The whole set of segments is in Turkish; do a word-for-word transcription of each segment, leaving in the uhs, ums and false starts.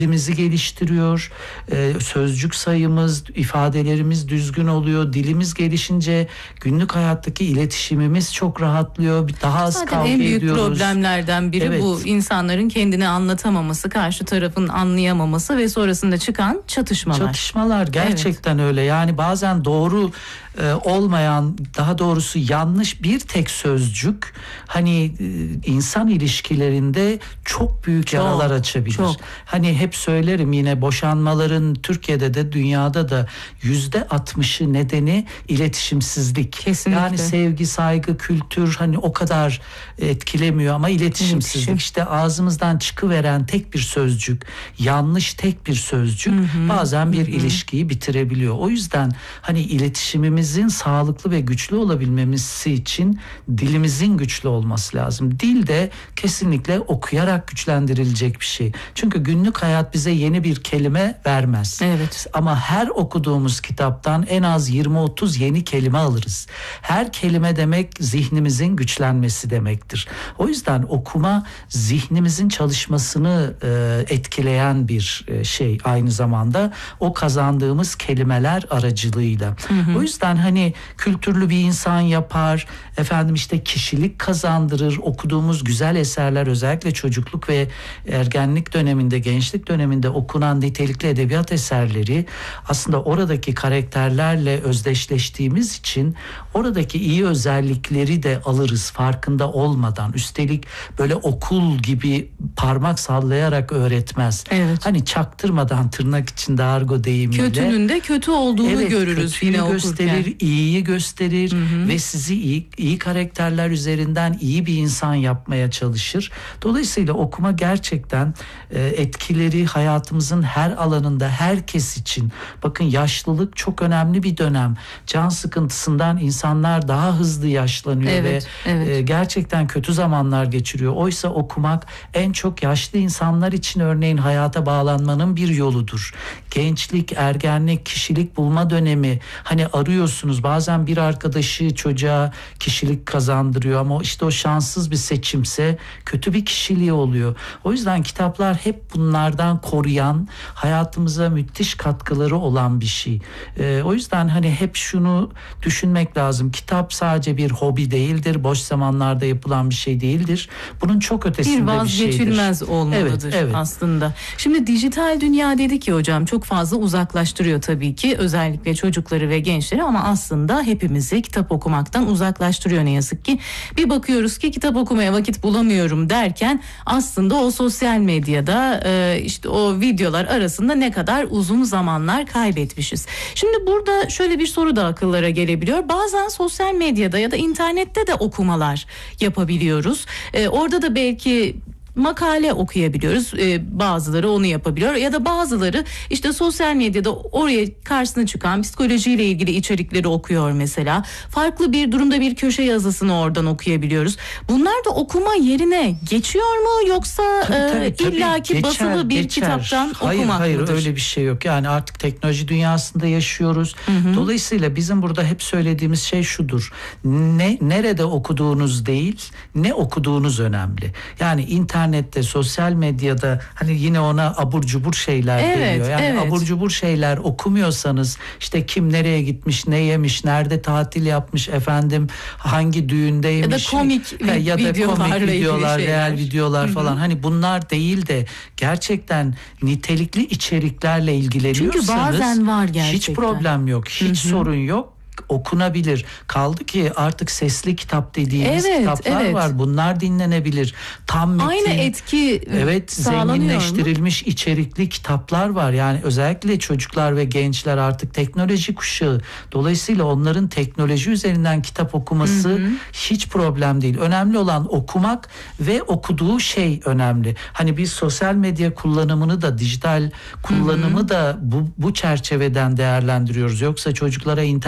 dilimizi geliştiriyor, e, sözcük sayımız, ifadelerimiz düzgün oluyor, dilimiz gelişince günlük hayattaki iletişimimiz çok rahatlıyor, daha az Zaten kavga en büyük ediyoruz. problemlerden biri Evet. bu, insanların kendini anlatamaması, karşı tarafın anlayamaması ve sonrasında çıkan çatışmalar. Çatışmalar gerçekten evet. öyle. Yani bazen doğru e, olmayan, daha doğrusu yanlış bir tek sözcük hani e, insan ilişkilerinde çok büyük çok, yaralar açabilir. Çok. Hani hep söylerim yine, boşanmaların Türkiye'de de dünyada da yüzde altmışı nedeni iletişimsizlik. Kesinlikle. Yani sevgi, saygı, kültür hani o kadar etkilemiyor ama iletişimsizlik. İletişim. İşte ağzımızdan çıkıveren tek bir sözcük, yanlış tek bir sözcük hı hı, bazen bir hı hı. ilişkiyi bitirebiliyor. O yüzden hani iletişimimizin sağlıklı ve güçlü olabilmesi için dilimizin güçlü olması lazım. Dil de kesinlikle okuyarak güçlendirilecek bir şey. Çünkü günlük hayat bize yeni bir kelime vermez. Evet. Ama her okuduğumuz kitaptan en az yirmi otuz yeni kelime alırız. Her kelime demek zihnimizin güçlenmesi demektir. O yüzden okuma zihnimizin çalışmasını e, etkileyen bir e, şey aynı zamanda, o kazandığımız kelimeler aracılığıyla. Hı hı. O yüzden hani kültürlü bir insan yapar, efendim işte kişilik kazandırır. Okuduğumuz güzel eserler, özellikle çocukluk ve ergenlik döneminde, gençlik döneminde okunan nitelikli edebiyat eserleri aslında oradaki karakterlerle özdeşleştiğimiz için oradaki iyi özellikleri de alırız farkında olmadan. Üstelik böyle okul gibi parmak sallayarak öğretmez. Evet. Hani çaktırmadan, tırnak içinde argo deyimiyle. Kötünün de kötü olduğunu evet, görürüz yine okurken. gösterir, iyiyi gösterir hı hı. ve sizi iyi, iyi karakterler üzerinden iyi bir insan yapmaya çalışır. Dolayısıyla okuma gerçekten e, etkileri hayatımızın her alanında, herkes için. Bakın, yaşlılık çok önemli bir dönem. Can sıkıntısından insanlar daha hızlı yaşlanıyor evet, ve evet. E, gerçekten kötü zamanlar geçiriyor. Oysa okumak en çok yaşlı insanlar için örneğin hayata bağlanmanın bir yoludur. Gençlik, ergenlik, kişilik bulma dönemi. Hani arıyorsunuz, bazen bir arkadaşı çocuğa kişilik kazandırıyor ama işte o şanssız bir seçimse kötü bir kişiliği oluyor. O yüzden kitaplar hep bunlardan koruyan, hayatımıza müthiş katkıları olan bir şey. Ee, o yüzden hani hep şunu düşünmek lazım. Kitap sadece bir hobi değildir. Boş zamanlarda yapılan bir şey değildir. Bunun çok ötesinde bir şeydir. Bir vazgeçilmez olmalıdır evet, evet. aslında. Şimdi dijital dünya dedik ki hocam, çok fazla uzaklaştırıyor tabii ki özellikle çocukları ve gençleri, ama aslında hepimizi kitap okumaktan uzaklaştırıyor ne yazık ki. Bir bakıyoruz ki kitap okumaya vakit bulamıyorum derken aslında o sosyal medyada e, işte o videolar arasında ne kadar uzun zamanlar kaybetmişiz. Şimdi burada şöyle bir soru da akıllara gelebiliyor. Bazen sosyal medyada ya da internette de okumalar yapabiliyoruz. E, orada da belki makale okuyabiliyoruz. Ee, bazıları onu yapabiliyor ya da bazıları işte sosyal medyada oraya karşısına çıkan psikolojiyle ilgili içerikleri okuyor mesela. Farklı bir durumda bir köşe yazısını oradan okuyabiliyoruz. Bunlar da okuma yerine geçiyor mu, yoksa tabii, tabii, tabii. illaki geçer, basılı bir geçer. kitaptan hayır, okumak hayır, mıdır? Hayır, öyle bir şey yok. Yani artık teknoloji dünyasında yaşıyoruz. Hı hı. Dolayısıyla bizim burada hep söylediğimiz şey şudur. Ne nerede okuduğunuz değil, ne okuduğunuz önemli. Yani internet İnternette, sosyal medyada hani yine ona abur cubur şeyler evet, geliyor. Yani evet. abur cubur şeyler okumuyorsanız, işte kim nereye gitmiş, ne yemiş, nerede tatil yapmış, efendim hangi düğündeymiş. Ya da komik ha, ya da komik videolar, real videolar Hı-hı. falan. Hani bunlar değil de gerçekten nitelikli içeriklerle ilgileniyorsanız çünkü bazen var gerçekten. Hiç problem yok, hiç Hı-hı. sorun yok. Okunabilir. Kaldı ki artık sesli kitap dediğimiz evet, kitaplar evet. var. Bunlar dinlenebilir. Tam metin, aynı etki evet, zenginleştirilmiş mu? içerikli kitaplar var. Yani özellikle çocuklar ve gençler artık teknoloji kuşağı. Dolayısıyla onların teknoloji üzerinden kitap okuması hı hı. hiç problem değil. Önemli olan okumak ve okuduğu şey önemli. Hani biz sosyal medya kullanımını da, dijital kullanımı hı hı. da bu, bu çerçeveden değerlendiriyoruz. Yoksa çocuklara interneti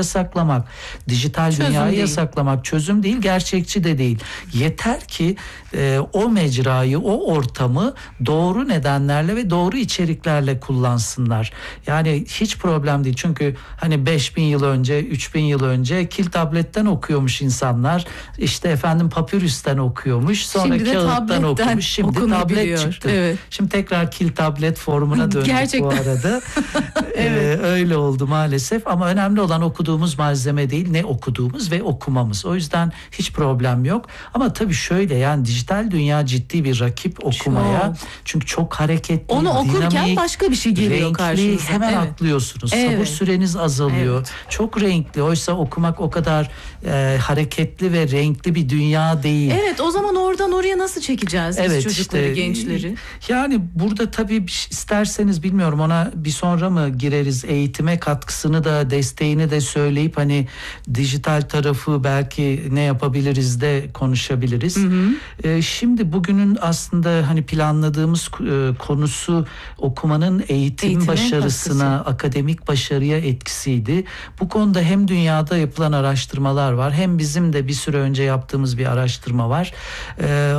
yasaklamak, dijital Çözüm dünyayı değil. yasaklamak çözüm değil, gerçekçi de değil. Yeter ki e, o mecrayı, o ortamı doğru nedenlerle ve doğru içeriklerle kullansınlar. Yani hiç problem değil. Çünkü hani beş bin yıl önce, üç bin yıl önce kil tabletten okuyormuş insanlar. İşte efendim papyrüsten okuyormuş. Sonra Şimdi de kağıttan tabletten okumuş. Şimdi tablet okunabiliyor. çıktı. Evet. Şimdi tekrar kil tablet formuna döndük Gerçekten. bu arada. Evet. Ee, öyle oldu maalesef. Ama önemli olan okuduğumuz malzeme değil, ne okuduğumuz ve okumamız. O yüzden hiç problem yok. Ama tabii şöyle, yani dijital dünya ciddi bir rakip okumaya. Çok. Çünkü çok hareketli, Onu okurken dinamik, başka bir şey geliyor renkli, karşınıza. hemen Evet. atlıyorsunuz. Evet. Sabır süreniz azalıyor. Evet. Çok renkli. Oysa okumak o kadar e, hareketli ve renkli bir dünya değil. Evet, o zaman oradan oraya nasıl çekeceğiz biz Evet, çocukları, işte, gençleri? Yani burada tabii isterseniz, bilmiyorum, ona bir sonra mı gireriz, eğitime katkısını da, desteğini de söyleyip hani dijital tarafı belki ne yapabiliriz de konuşabiliriz. Hı hı. Ee, şimdi bugünün aslında hani planladığımız e, konusu okumanın eğitim Eğitime başarısına, katkısı. akademik başarıya etkisiydi. Bu konuda hem dünyada yapılan araştırmalar var, hem bizim de bir süre önce yaptığımız bir araştırma var. Ee,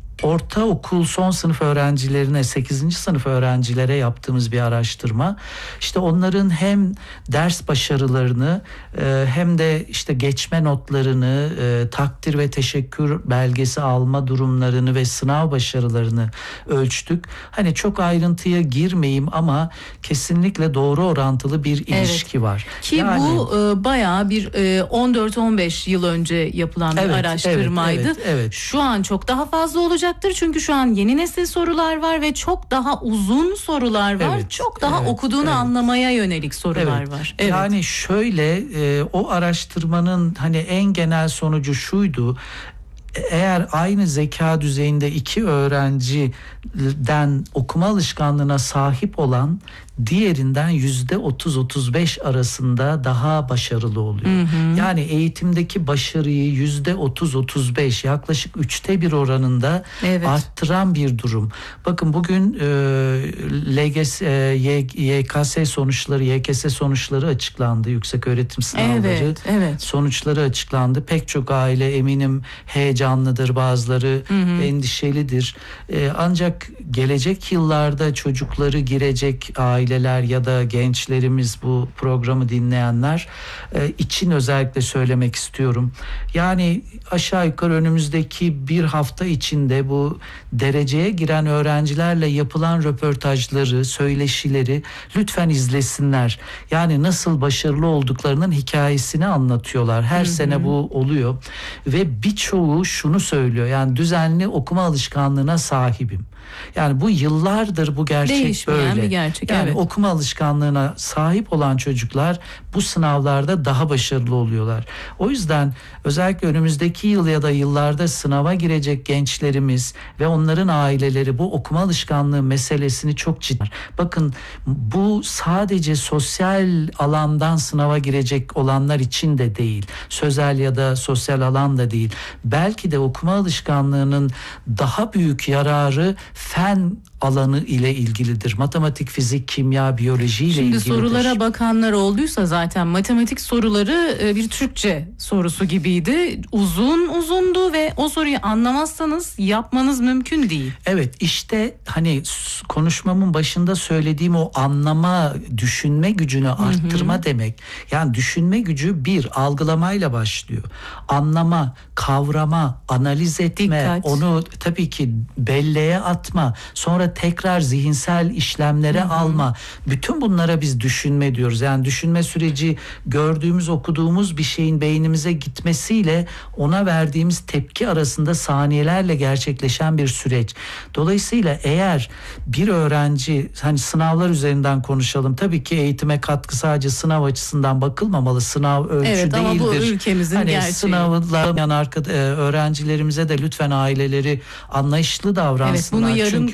Ortaokul son sınıf öğrencilerine, sekizinci sınıf öğrencilere yaptığımız bir araştırma. İşte onların hem ders başarılarını e, hem de işte geçme notlarını, e, takdir ve teşekkür belgesi alma durumlarını ve sınav başarılarını ölçtük. Hani çok ayrıntıya girmeyeyim ama kesinlikle doğru orantılı bir ilişki Evet. var. Ki Yani, bu e, bayağı bir e, on dört on beş yıl önce yapılan bir Evet, araştırmaydı. evet, evet, evet. Şu an çok daha fazla olacaktır çünkü şu an yeni nesil sorular var ve çok daha uzun sorular var. Evet, çok daha evet, okuduğunu evet. anlamaya yönelik sorular Evet. var. Evet. Yani şöyle, e, o araştırmanın hani en genel sonucu şuydu: eğer aynı zeka düzeyinde iki öğrenciden okuma alışkanlığına sahip olan diğerinden yüzde otuz otuz beş arasında daha başarılı oluyor. Hı hı. Yani eğitimdeki başarıyı yüzde otuz otuz beş, yaklaşık üçte bir oranında Evet. arttıran bir durum. Bakın bugün e, L G S, e, Y K S sonuçları, Y K S sonuçları açıklandı. Yükseköğretim sınavları Evet, evet. sonuçları açıklandı. Pek çok aile eminim heyecanlıdır, bazıları hı hı. endişelidir. E, ancak gelecek yıllarda çocukları girecek aile aileler ya da gençlerimiz, bu programı dinleyenler e, için özellikle söylemek istiyorum. Yani aşağı yukarı önümüzdeki bir hafta içinde bu dereceye giren öğrencilerle yapılan röportajları, söyleşileri lütfen izlesinler. Yani nasıl başarılı olduklarının hikayesini anlatıyorlar. Her hı hı. sene bu oluyor ve birçoğu şunu söylüyor: yani düzenli okuma alışkanlığına sahibim. Yani bu yıllardır bu gerçek Değişmeyen böyle. bir gerçek. Yani evet. okuma alışkanlığına sahip olan çocuklar bu sınavlarda daha başarılı oluyorlar. O yüzden özellikle önümüzdeki yıl ya da yıllarda sınava girecek gençlerimiz ve onların aileleri bu okuma alışkanlığı meselesini çok ciddi. Bakın, bu sadece sosyal alandan sınava girecek olanlar için de değil. Sözel ya da sosyal alan da değil. Belki de okuma alışkanlığının daha büyük yararı fen alanı ile ilgilidir. Matematik, fizik, kimya, biyoloji ile Şimdi ilgilidir. Şimdi sorulara bakanlar olduysa zaten matematik soruları bir Türkçe sorusu gibiydi. Uzun uzundu ve o soruyu anlamazsanız yapmanız mümkün değil. Evet, işte hani konuşmamın başında söylediğim o anlama, düşünme gücünü arttırma hı hı. demek. Yani düşünme gücü bir algılamayla başlıyor. Anlama, kavrama, analiz etme, Dikkat. onu tabii ki belleğe atma, sonra tekrar zihinsel işlemlere hı hı. alma. Bütün bunlara biz düşünme diyoruz. Yani düşünme süreci gördüğümüz, okuduğumuz bir şeyin beynimize gitmesiyle ona verdiğimiz tepki arasında saniyelerle gerçekleşen bir süreç. Dolayısıyla eğer bir öğrenci, hani sınavlar üzerinden konuşalım. Tabii ki eğitime katkı sadece sınav açısından bakılmamalı. Sınav ölçü evet, değildir. Evet, ama bu ülkemizin hani gerçeği. Sınavlar yani arkada, öğrencilerimize de lütfen aileleri anlayışlı davransınlar. Evet, bunu yarın Çünkü bu bir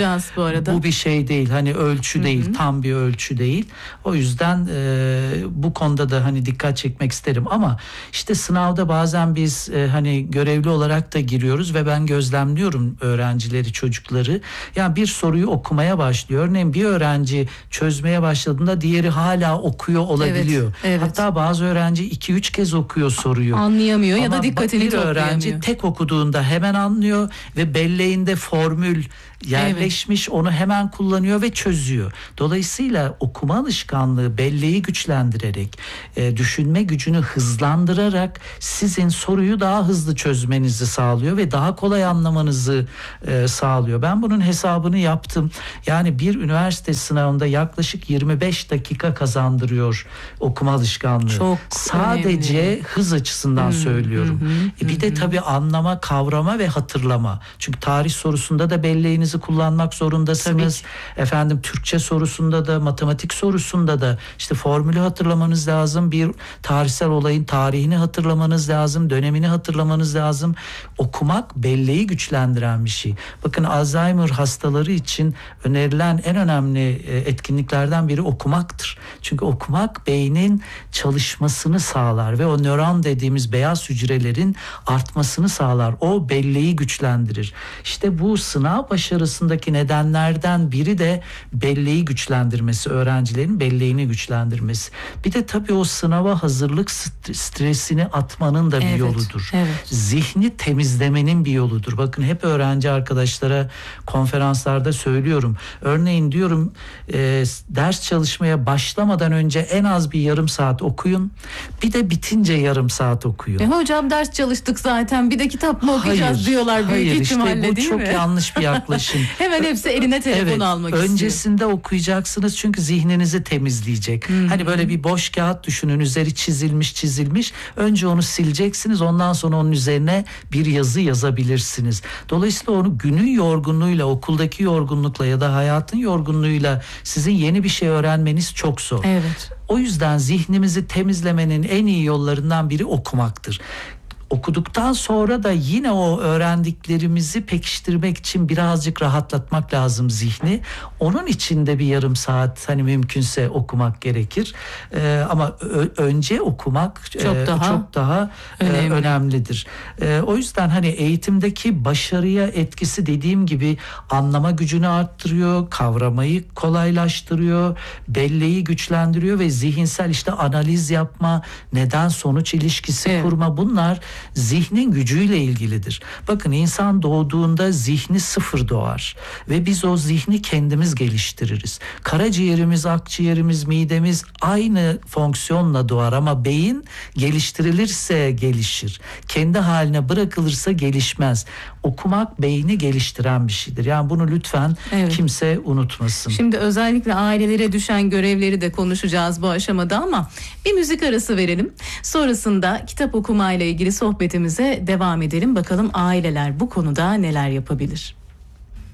konuşacağız bu arada. Bu bir şey değil, hani ölçü değil, Hı-hı. tam bir ölçü değil. O yüzden e, bu konuda da hani dikkat çekmek isterim. Ama işte sınavda bazen biz e, hani görevli olarak da giriyoruz ve ben gözlemliyorum öğrencileri, çocukları. Yani bir soruyu okumaya başlıyor. Örneğin bir öğrenci çözmeye başladığında diğeri hala okuyor olabiliyor. Evet, evet. Hatta bazı öğrenci iki üç kez okuyor soruyu. Anlayamıyor. Ama ya da dikkatini bir toplayamıyor. öğrenci tek okuduğunda hemen anlıyor ve belleğinde formül yerleşmiş, evet. onu hemen kullanıyor ve çözüyor. Dolayısıyla okuma alışkanlığı belleği güçlendirerek, e, düşünme gücünü hızlandırarak sizin soruyu daha hızlı çözmenizi sağlıyor ve daha kolay anlamanızı e, sağlıyor. Ben bunun hesabını yaptım. Yani bir üniversite sınavında yaklaşık yirmi beş dakika kazandırıyor okuma alışkanlığı. Çok Sadece önemli. Hız açısından hmm, söylüyorum. Hmm, e, bir hmm. de tabii anlama, kavrama ve hatırlama. Çünkü tarih sorusunda da belleğinizi kullanmak zorundasınız. Efendim Türkçe sorusunda da, matematik sorusunda da işte formülü hatırlamanız lazım. Bir tarihsel olayın tarihini hatırlamanız lazım, dönemini hatırlamanız lazım. Okumak belleği güçlendiren bir şey. Bakın Alzheimer hastaları için önerilen en önemli etkinliklerden biri okumaktır. Çünkü okumak beynin çalışmasını sağlar ve o nöron dediğimiz beyaz hücrelerin artmasını sağlar. O belleği güçlendirir. İşte bu sınav başarısındaki nedenlerden biri de belleği güçlendirmesi, öğrencilerin belleğini güçlendirmesi. Bir de tabii o sınava hazırlık stresini atmanın da bir evet, yoludur. Evet. Zihni temizlemenin bir yoludur. Bakın hep öğrenci arkadaşlara konferanslarda söylüyorum. Örneğin diyorum e, ders çalışmaya başlamadan önce en az bir yarım saat okuyun. Bir de bitince yarım saat okuyun. E hocam ders çalıştık zaten, bir de kitap mı okuyacağız hayır, diyorlar büyük hayır, ihtimalle işte değil mi? mi? Bu çok yanlış bir yaklaşım. Hemen hepsi eline telefon evet, almak istiyor. Öncesinde okuyacaksınız çünkü zihninizi temizleyecek. Hmm. Hani böyle bir boş kağıt düşünün, üzeri çizilmiş çizilmiş. Önce onu sileceksiniz, ondan sonra onun üzerine bir yazı yazabilirsiniz. Dolayısıyla onu günün yorgunluğuyla, okuldaki yorgunlukla ya da hayatın yorgunluğuyla sizin yeni bir şey öğrenmeniz çok zor. Evet. O yüzden zihnimizi temizlemenin en iyi yollarından biri okumaktır. Okuduktan sonra da yine o öğrendiklerimizi pekiştirmek için birazcık rahatlatmak lazım zihni. Onun için de bir yarım saat hani mümkünse okumak gerekir. Ee, ama ö- önce okumak çok e, daha, çok daha önemli. e, önemlidir. E, o yüzden hani eğitimdeki başarıya etkisi dediğim gibi anlama gücünü arttırıyor, kavramayı kolaylaştırıyor, belleği güçlendiriyor ve zihinsel işte analiz yapma, neden sonuç ilişkisi evet. kurma, bunlar zihnin gücüyle ilgilidir. Bakın insan doğduğunda zihni sıfır doğar ve biz o zihni kendimiz geliştiririz. Karaciğerimiz, akciğerimiz, midemiz aynı fonksiyonla doğar ama beyin geliştirilirse gelişir. Kendi haline bırakılırsa gelişmez. Okumak beyni geliştiren bir şeydir. Yani bunu lütfen evet. kimse unutmasın. Şimdi özellikle ailelere düşen görevleri de konuşacağız bu aşamada ama bir müzik arası verelim. Sonrasında kitap okumayla ilgili sohbetimize devam edelim. Bakalım aileler bu konuda neler yapabilir?